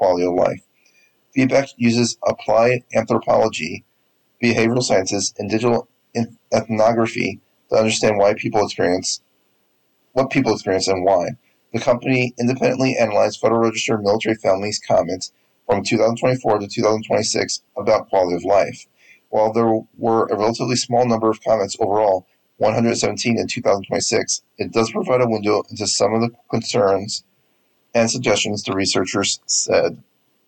quality of life. Feedback uses applied anthropology, behavioral sciences, and digital ethnography to understand what people experience and why. The company independently analyzed Federal Register military families' comments from 2024 to 2026 about quality of life. While there were a relatively small number of comments overall, 117 in 2026, it does provide a window into some of the concerns and suggestions the researchers said.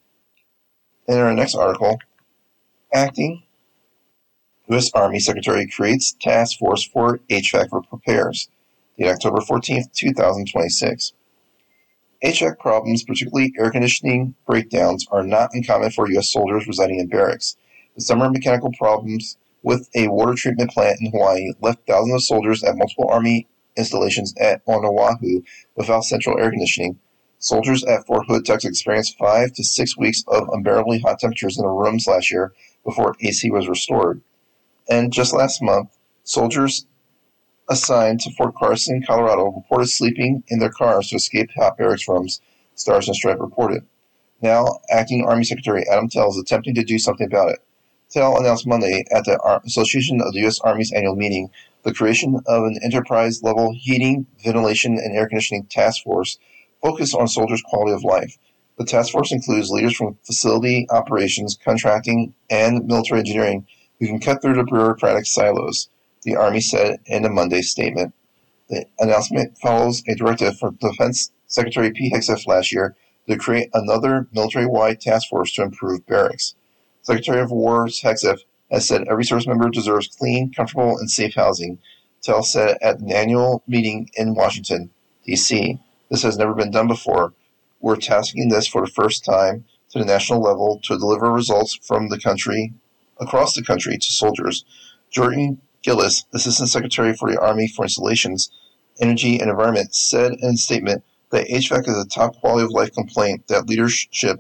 In our next article, Acting U.S. Army Secretary creates task force for HVAC repairs. Date October 14, 2026. HVAC problems, particularly air conditioning breakdowns, are not uncommon for U.S. soldiers residing in barracks. The summer mechanical problems with a water treatment plant in Hawaii left thousands of soldiers at multiple Army installations on Oahu without central air conditioning. Soldiers at Fort Hood, Texas experienced 5 to 6 weeks of unbearably hot temperatures in their rooms last year before AC was restored. And just last month, soldiers assigned to Fort Carson, Colorado, reported sleeping in their cars to escape hot barracks rooms, Stars and Stripes reported. Now, Acting Army Secretary Adam Tell is attempting to do something about it. Tell announced Monday at the Association of the U.S. Army's annual meeting the creation of an enterprise-level heating, ventilation, and air conditioning task force focused on soldiers' quality of life. The task force includes leaders from facility operations, contracting, and military engineering who can cut through the bureaucratic silos, the Army said in a Monday statement. The announcement follows a directive from Defense Secretary Pete Hegseth last year to create another military-wide task force to improve barracks. Secretary of War Hegseth has said every service member deserves clean, comfortable, and safe housing. Tell said at an annual meeting in Washington, D.C. This has never been done before. We're tasking this for the first time to the national level to deliver results from the country, across the country, to soldiers. Jordan Gillis, Assistant Secretary for the Army for Installations, Energy, and Environment, said in a statement that HVAC is a top quality of life complaint that leadership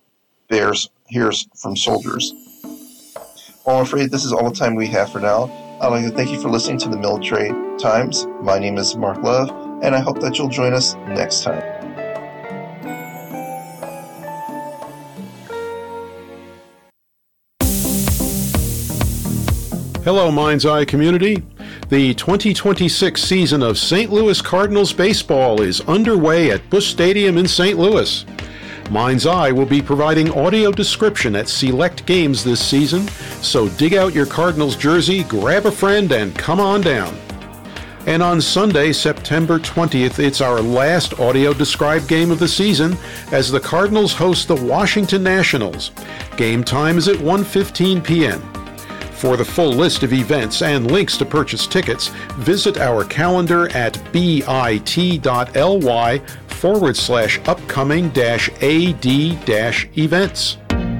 hears from soldiers. Well, I'm afraid this is all the time we have for now. I'd like to thank you for listening to the Military Times. My name is Mark Love, and I hope that you'll join us next time. Hello, Mind's Eye community. The 2026 season of St. Louis Cardinals baseball is underway at Busch Stadium in St. Louis. Mind's Eye will be providing audio description at select games this season, so dig out your Cardinals jersey, grab a friend, and come on down. And on Sunday, September 20th, it's our last audio described game of the season as the Cardinals host the Washington Nationals. Game time is at 1:15 p.m. For the full list of events and links to purchase tickets, visit our calendar at bit.ly/upcoming-ad-events.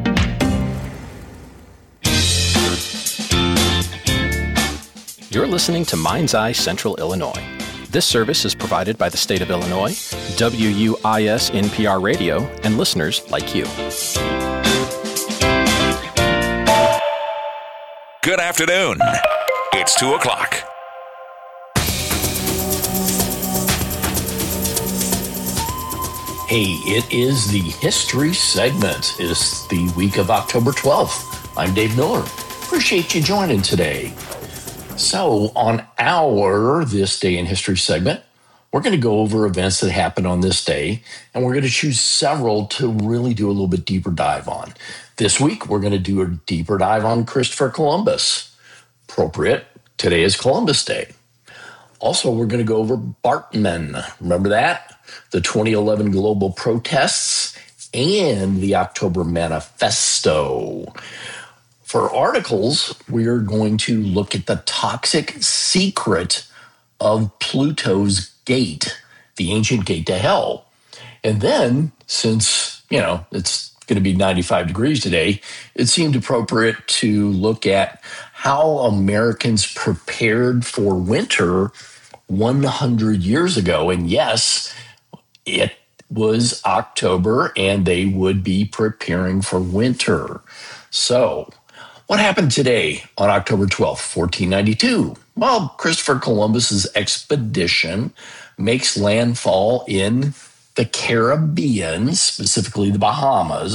You're listening to Mind's Eye Central Illinois. This service is provided by the state of Illinois, WUIS NPR Radio, and listeners like you. Good afternoon. It's 2 o'clock. Hey, it is the history segment. It's the week of October 12th. I'm Dave Miller. Appreciate you joining today. So on our This Day in History segment, we're going to go over events that happened on this day, and we're going to choose several to really do a little bit deeper dive on. This week, we're going to do a deeper dive on Christopher Columbus. Appropriate, today is Columbus Day. Also, we're going to go over Bartman. Remember that? The 2011 global protests and the October Manifesto. For articles, we're going to look at the toxic secret of Pluto's gate, the ancient gate to hell. And then, since, it's going to be 95 degrees today, it seemed appropriate to look at how Americans prepared for winter 100 years ago. And yes, it was October and they would be preparing for winter. So, what happened today on October 12th, 1492? Well, Christopher Columbus's expedition makes landfall in the Caribbean, specifically the Bahamas,